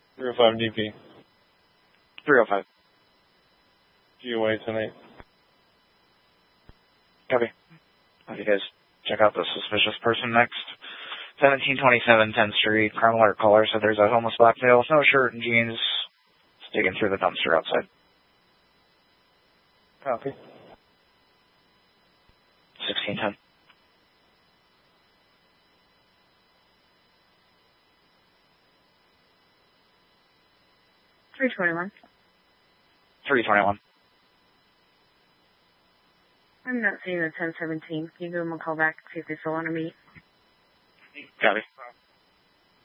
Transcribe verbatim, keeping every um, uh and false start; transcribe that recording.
three oh five D P. three oh five. G O A tonight. Copy. Have you guys check out the suspicious person next. seventeen twenty-seven tenth Street. Crime alert caller said there's a homeless black male with no shirt and jeans digging through the dumpster outside. Copy. sixteen ten. three twenty-one. three twenty-one. I'm not seeing the ten seventeen. Can you give them a call back to see if they still want to meet? Copy.